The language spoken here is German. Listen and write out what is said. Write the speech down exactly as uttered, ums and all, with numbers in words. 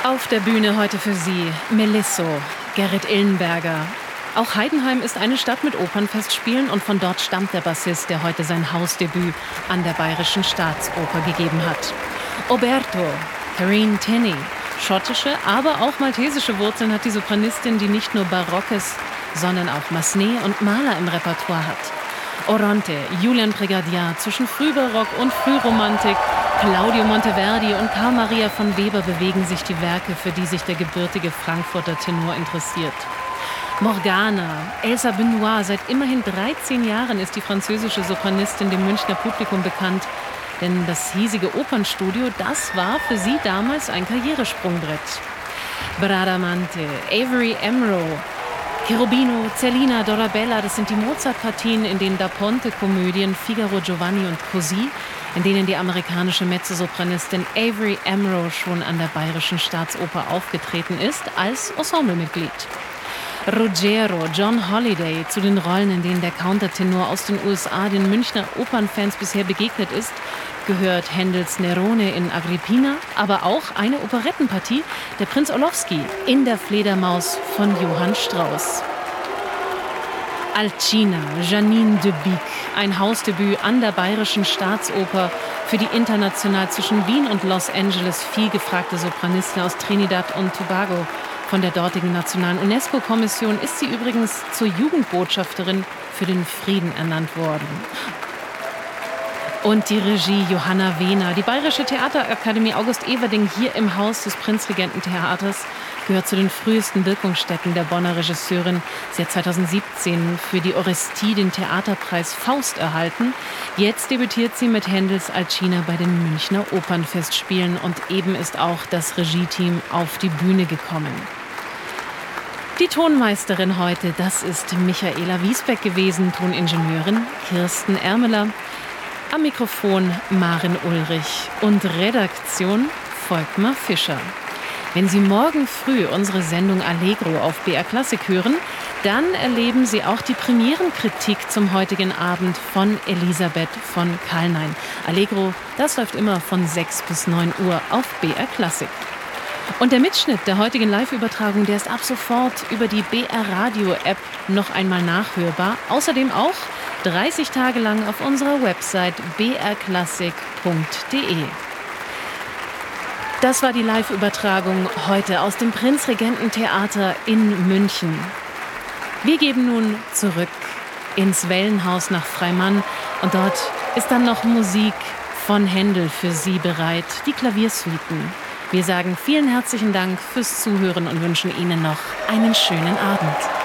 Auf der Bühne heute für Sie Melisso, Gerrit Illenberger. Auch Heidenheim ist eine Stadt mit Opernfestspielen und von dort stammt der Bassist, der heute sein Hausdebüt an der Bayerischen Staatsoper gegeben hat. Oberto, Carine Tinney. Schottische, aber auch maltesische Wurzeln hat die Sopranistin, die nicht nur Barockes, sondern auch Massenet und Mahler im Repertoire hat. Oronte, Julian Prégardien, zwischen Frühbarock und Frühromantik, Claudio Monteverdi und Carl Maria von Weber bewegen sich die Werke, für die sich der gebürtige Frankfurter Tenor interessiert. Morgana, Elsa Benoit, seit immerhin dreizehn Jahren ist die französische Sopranistin dem Münchner Publikum bekannt. Denn das hiesige Opernstudio, das war für sie damals ein Karrieresprungbrett. Bradamante, Avery Amro, Cherubino, Zerlina, Dorabella, das sind die Mozart-Partien in den Da Ponte-Komödien Figaro, Giovanni und Così, in denen die amerikanische Mezzosopranistin Avery Amro schon an der Bayerischen Staatsoper aufgetreten ist, als Ensemblemitglied. Ruggiero, John Holliday, zu den Rollen, in denen der Countertenor aus den U S A den Münchner Opernfans bisher begegnet ist, gehört Händels Nerone in Agrippina, aber auch eine Operettenpartie, der Prinz Orlowski in der Fledermaus von Johann Strauss. Alcina, Janine de Beek, ein Hausdebüt an der Bayerischen Staatsoper für die international zwischen Wien und Los Angeles viel gefragte Sopranistin aus Trinidad und Tobago. Von der dortigen Nationalen UNESCO-Kommission ist sie übrigens zur Jugendbotschafterin für den Frieden ernannt worden. Und die Regie Johanna Wehner. Die Bayerische Theaterakademie August Everding hier im Haus des Prinzregententheaters gehört zu den frühesten Wirkungsstätten der Bonner Regisseurin. Sie hat zweitausendsiebzehn für die Orestie den Theaterpreis Faust erhalten. Jetzt debütiert sie mit Händels Alcina bei den Münchner Opernfestspielen und eben ist auch das Regie-Team auf die Bühne gekommen. Die Tonmeisterin heute, das ist Michaela Wiesbeck gewesen, Toningenieurin Kirsten Ermeler. Am Mikrofon Maren Ulrich und Redaktion Volkmar Fischer. Wenn Sie morgen früh unsere Sendung Allegro auf B R Klassik hören, dann erleben Sie auch die Premierenkritik zum heutigen Abend von Elisabeth von Kalnein. Allegro, das läuft immer von sechs bis neun Uhr auf B R Klassik. Und der Mitschnitt der heutigen Live-Übertragung, der ist ab sofort über die B R Radio-App noch einmal nachhörbar. Außerdem auch dreißig Tage lang auf unserer Website b r klassik punkt d e. Das war die Live-Übertragung heute aus dem Prinzregententheater in München. Wir geben nun zurück ins Wellenhaus nach Freimann und dort ist dann noch Musik von Händel für Sie bereit, die Klaviersuiten. Wir sagen vielen herzlichen Dank fürs Zuhören und wünschen Ihnen noch einen schönen Abend.